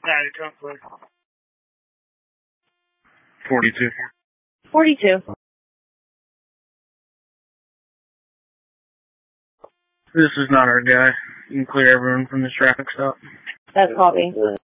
Alright, 42. 42. This is not our guy. You can clear everyone from this traffic stop. That's copy.